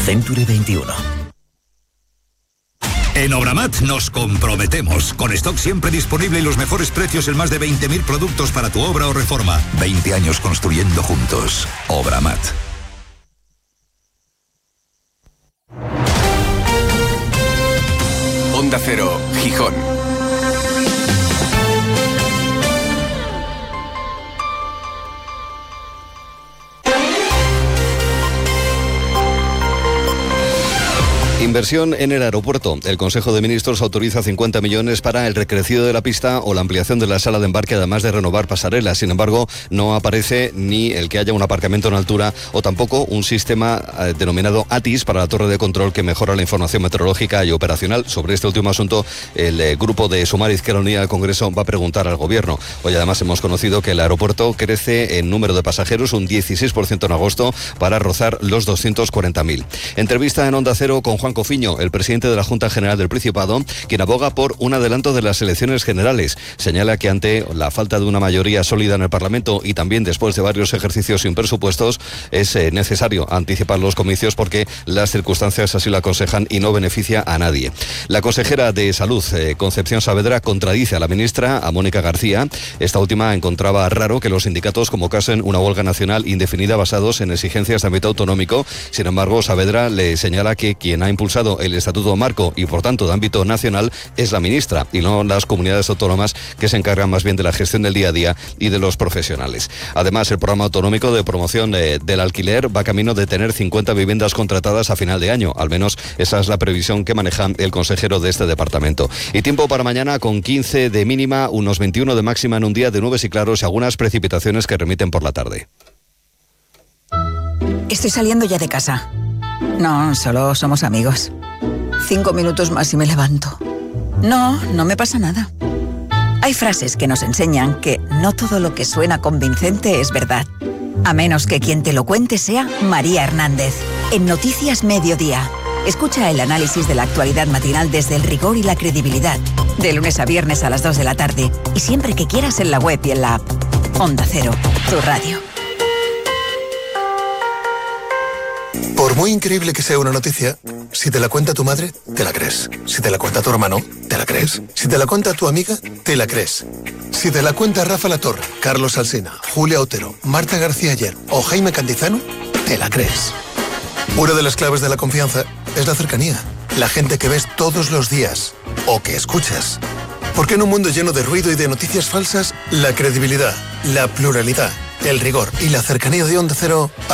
Century 21. En Obramat nos comprometemos. Con stock siempre disponible y los mejores precios en más de 20.000 productos para tu obra o reforma. 20 años construyendo juntos. Obramat. Onda Cero, Gijón. Inversión en el aeropuerto. El Consejo de Ministros autoriza 50 millones para el recrecido de la pista o la ampliación de la sala de embarque, además de renovar pasarelas. Sin embargo, no aparece ni el que haya un aparcamiento en altura o tampoco un sistema denominado ATIS para la torre de control que mejora la información meteorológica y operacional. Sobre este último asunto, el grupo de Sumar Izquierda Unida del Congreso va a preguntar al Gobierno. Hoy además hemos conocido que el aeropuerto crece en número de pasajeros un 16% en agosto para rozar los 240.000. Entrevista en Onda Cero con Juan Cofiño, el presidente de la Junta General del Principado, quien aboga por un adelanto de las elecciones generales. Señala que ante la falta de una mayoría sólida en el Parlamento y también después de varios ejercicios sin presupuestos, es necesario anticipar los comicios porque las circunstancias así lo aconsejan y no beneficia a nadie. La consejera de Salud, Concepción Saavedra, contradice a la ministra, a Mónica García. Esta última encontraba raro que los sindicatos convocasen una huelga nacional indefinida basados en exigencias de ámbito autonómico. Sin embargo, Saavedra le señala que quien ha impulsado el Estatuto Marco y por tanto de ámbito nacional es la ministra y no las comunidades autónomas, que se encargan más bien de la gestión del día a día y de los profesionales. Además, el programa autonómico de promoción del alquiler va camino de tener 50 viviendas contratadas a final de año. Al menos esa es la previsión que maneja el consejero de este departamento. Y tiempo para mañana con 15 de mínima, unos 21 de máxima en un día de nubes y claros y algunas precipitaciones que remiten por la tarde. Estoy saliendo ya de casa. No, solo somos amigos. 5 minutos más y me levanto. No, no me pasa nada. Hay frases que nos enseñan que no todo lo que suena convincente es verdad. A menos que quien te lo cuente sea María Hernández. En Noticias Mediodía. Escucha el análisis de la actualidad matinal desde el rigor y la credibilidad. De lunes a viernes a las 2 de la tarde. Y siempre que quieras en la web y en la app. Onda Cero, tu radio. Por muy increíble que sea una noticia, si te la cuenta tu madre, te la crees. Si te la cuenta tu hermano, te la crees. Si te la cuenta tu amiga, te la crees. Si te la cuenta Rafa Latorre, Carlos Alsina, Julia Otero, Marta García Ayer o Jaime Cantizano, te la crees. Una de las claves de la confianza es la cercanía. La gente que ves todos los días o que escuchas. Porque en un mundo lleno de ruido y de noticias falsas, la credibilidad, la pluralidad, el rigor y la cercanía de Onda Cero